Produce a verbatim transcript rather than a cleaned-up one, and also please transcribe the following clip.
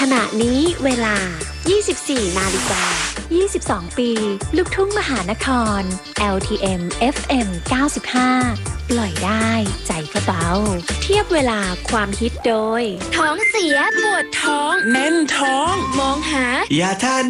ณะนี้เวลา ยี่สิบสี่ นาฬิกา ยี่สิบสอง ปี ลูกทุ่งมหานคร แอล ที เอ็ม เอฟ เอ็ม เก้าสิบห้า ปล่อยได้ใจก็เบาเทียบเวลาความฮิตโดยท้องเสียปวดท้องแน่นท้องมองหาอย่าทาน